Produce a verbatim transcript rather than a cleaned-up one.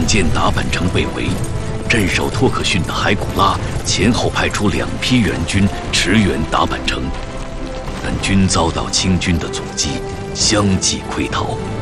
渐达坂城被围，镇守托可逊的海古拉前后派出两批援军驰援达坂城，但均遭到清军的阻击，相继溃逃。